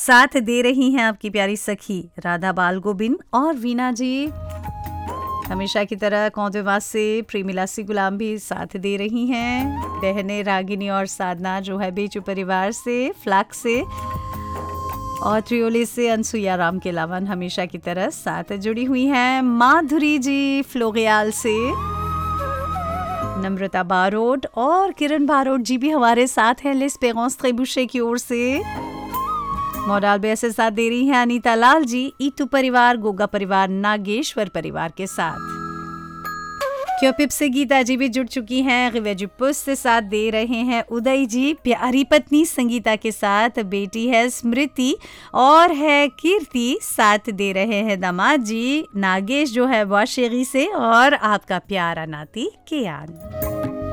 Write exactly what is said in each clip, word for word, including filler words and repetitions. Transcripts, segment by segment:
साथ दे रही हैं आपकी प्यारी सखी राधा बाल गोबिंद और वीना जी। हमेशा की तरह कौंदेवास से प्रेमिलासी गुलाम भी साथ दे रही हैं। बहने रागिनी और साधना जो है बेचू परिवार से, फ्लैक से और त्रियोले से अनसुईया राम के लावन हमेशा की तरह साथ जुड़ी हुई हैं। माधुरी जी फ्लोरियाल से, नम्रता बारोड और किरण बारोड जी भी हमारे साथ हैं लेस्पेरेंस ट्रेबुशे की ओर से। मॉडल बे से साथ दे रही हैं अनीता लाल जी, ईतू परिवार, गोगा परिवार, नागेश्वर परिवार के साथ। क्योपिप से गीता जी भी जुड़ चुकी हैं। रिवेजुपुस से साथ दे रहे हैं उदय जी, प्यारी पत्नी संगीता के साथ, बेटी है स्मृति और है कीर्ति, साथ दे रहे हैं दामाद जी नागेश जो है वाशेरी से और आपका प्यारा नाती कियान।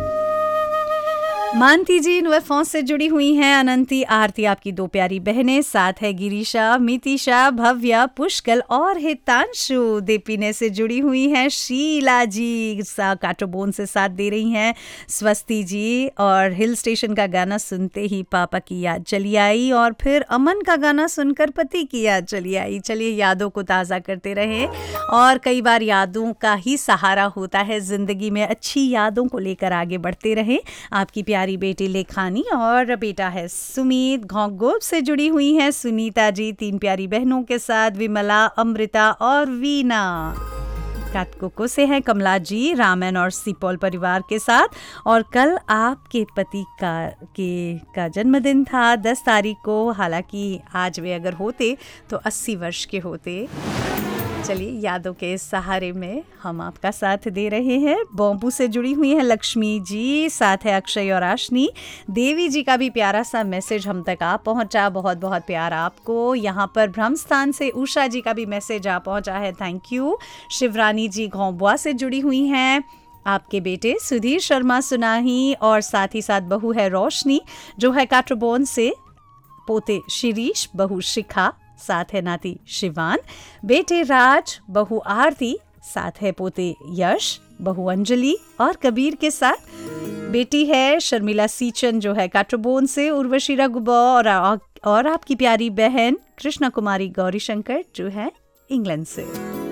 मानती जी नुएफॉन्स से जुड़ी हुई हैं। अनंती, आरती आपकी दो प्यारी बहनें, साथ है गिरीशा, मितिशा, भव्या, पुष्कल और हितांशु। देपीने से जुड़ी हुई हैं शीला जी, काटोबोन से साथ दे रही हैं स्वस्ति जी और हिल स्टेशन का गाना सुनते ही पापा की याद चली आई और फिर अमन का गाना सुनकर पति की याद चली आई। चलिए यादों को ताज़ा करते रहे और कई बार यादों का ही सहारा होता है जिंदगी में। अच्छी यादों को लेकर आगे बढ़ते रहे। आपकी प्यारी बेटी लेखानी और बेटा है सुमित। घोंगोप से जुड़ी हुई हैं सुनीता जी, तीन प्यारी बहनों के साथ, विमला, अमृता और वीना। काटकोको से हैं कमला जी, रामन और सिपोल परिवार के साथ। और कल आपके पति का के का जन्मदिन था दस तारीख को। हालांकि आज वे अगर होते तो अस्सी वर्ष के होते। चलिए यादों के सहारे में हम आपका साथ दे रहे हैं। बॉम्बू से जुड़ी हुई हैं लक्ष्मी जी, साथ है अक्षय और आशनी। देवी जी का भी प्यारा सा मैसेज हम तक आ पहुंचा, बहुत बहुत प्यार आपको। यहाँ पर ब्रह्मस्थान से उषा जी का भी मैसेज आ पहुंचा है, थैंक यू। शिवरानी जी घोंबुआ से जुड़ी हुई हैं। आपके बेटे सुधीर शर्मा सुनाही और साथ ही साथ बहू है रोशनी जो है काट्रोबोन से, पोते शिरीष, बहू शिखा, साथ है नाती शिवान, बेटे राज, बहू आरती, साथ है पोते यश, बहू अंजलि और कबीर के साथ। बेटी है शर्मिला सीचन जो है काट्रोबोन से, उर्वशी रघुबा और, और आपकी प्यारी बहन कृष्णा कुमारी गौरी शंकर जो है इंग्लैंड से।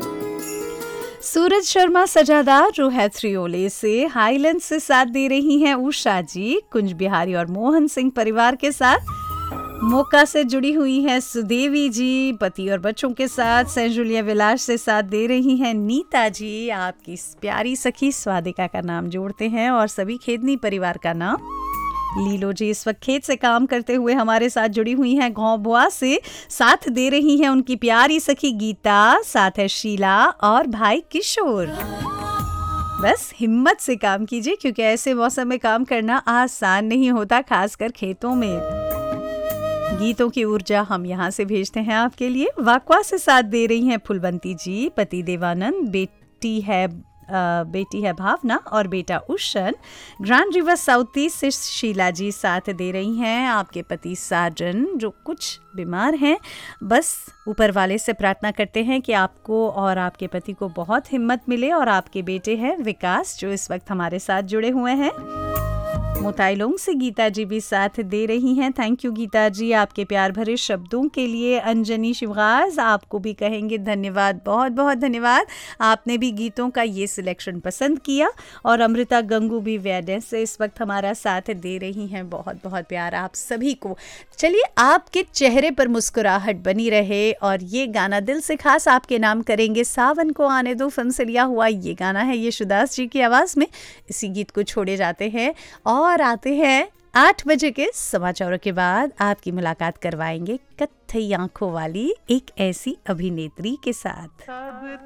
सूरज शर्मा सजादार जो है थ्रियोले से, हाईलैंड से साथ दे रही हैं उषा जी, कुंज बिहारी और मोहन सिंह परिवार के साथ। मोका से जुड़ी हुई है सुदेवी जी, पति और बच्चों के साथ। सेंट जूलिया विलास से साथ दे रही हैं नीता जी, आपकी प्यारी सखी स्वादिका का नाम जोड़ते हैं और सभी खेदनी परिवार का नाम। लीलो जी इस वक्त खेत से काम करते हुए हमारे साथ जुड़ी हुई हैं। घोंबुआ से साथ दे रही हैं उनकी प्यारी सखी गीता, साथ है शीला और भाई किशोर। बस हिम्मत से काम कीजिए क्योंकि ऐसे मौसम में काम करना आसान नहीं होता, खासकर खेतों में। गीतों की ऊर्जा हम यहाँ से भेजते हैं आपके लिए। वाकवा से साथ दे रही हैं फुलवंती जी, पति देवानंद, बेटी है आ, बेटी है भावना और बेटा उशन। ग्रैंड रिवर साउथी से शीला जी साथ दे रही हैं। आपके पति साजन जो कुछ बीमार हैं, बस ऊपर वाले से प्रार्थना करते हैं कि आपको और आपके पति को बहुत हिम्मत मिले। और आपके बेटे हैं विकास जो इस वक्त हमारे साथ जुड़े हुए हैं। मोताइलोंग से गीता जी भी साथ दे रही हैं, थैंक यू गीता जी आपके प्यार भरे शब्दों के लिए। अंजनी शिवगाज आपको भी कहेंगे धन्यवाद, बहुत बहुत धन्यवाद, आपने भी गीतों का ये सिलेक्शन पसंद किया। और अमृता गंगू भी वैडे से इस वक्त हमारा साथ दे रही हैं, बहुत बहुत प्यार आप सभी को। चलिए आपके चेहरे पर मुस्कुराहट बनी रहे और ये गाना दिल से खास आपके नाम करेंगे। सावन को आने दो फिल्म से लिया हुआ ये गाना है यशुदास जी की आवाज़ में। इसी गीत को छोड़े जाते हैं और आते हैं आठ बजे के समाचारों के बाद। आपकी मुलाकात करवाएंगे कत्थई आंखों वाली एक ऐसी अभिनेत्री के साथ।